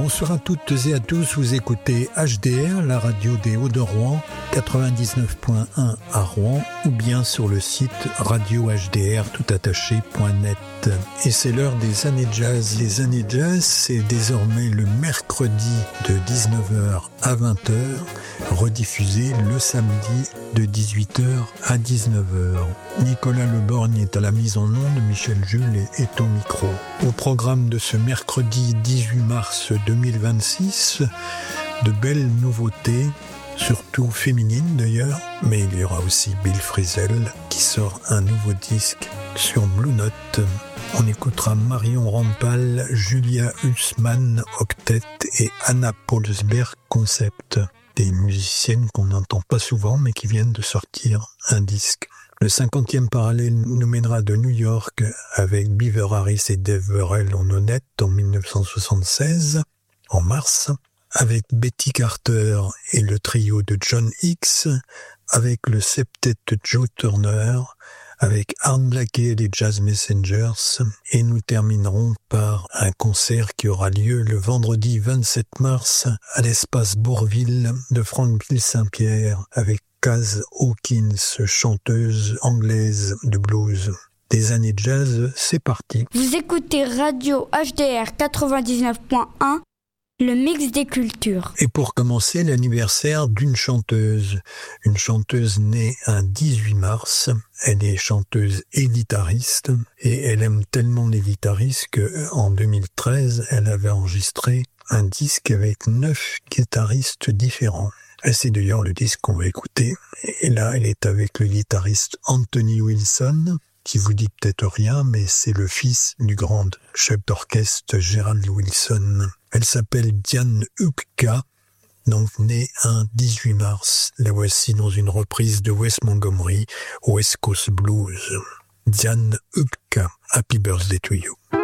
Bonsoir à toutes et à tous, vous écoutez HDR, la radio des Hauts-de-Rouen, 99.1 à Rouen, ou bien sur le site radio-hdr-toutattaché.net. Et c'est l'heure des années jazz. Les années jazz, c'est désormais le mercredi de 19h à 20h, rediffusé le samedi de 18h à 19h. Nicolas Leborgne est à la mise en onde, Michel Jules est au micro. Au programme de ce mercredi 18 mars 2026, de belles nouveautés, surtout féminines d'ailleurs, mais il y aura aussi Bill Frisell qui sort un nouveau disque sur Blue Note. On écoutera Marion Rampal, Julia Hussmann Octet et Anna Paulsberg Concept, des musiciennes qu'on n'entend pas souvent mais qui viennent de sortir un disque. Le 50e parallèle nous mènera de New York avec Beaver Harris et Dave Burrell en honnête en 1976, en mars, avec Betty Carter et le trio de John Hicks, avec le septet de Joe Turner, avec Art Blakey et les Jazz Messengers, et nous terminerons par un concert qui aura lieu le vendredi 27 mars à l'espace Bourville de Franqueville Saint-Pierre avec Kaz Hawkins, chanteuse anglaise de blues. Des années jazz, c'est parti. Vous écoutez Radio HDR 99.1, le mix des cultures. Et pour commencer, l'anniversaire d'une chanteuse. Une chanteuse née un 18 mars. Elle est chanteuse et guitariste. Et elle aime tellement les guitaristes qu'en 2013, elle avait enregistré un disque avec 9 guitaristes différents. Et c'est d'ailleurs le disque qu'on va écouter. Et là, elle est avec le guitariste Anthony Wilson, qui vous dit peut-être rien, mais c'est le fils du grand chef d'orchestre Gerald Wilson. Elle s'appelle Diane Hupka, donc née un 18 mars. La voici dans une reprise de Wes Montgomery, West Coast Blues. Diane Hupka, Happy Birthday to You.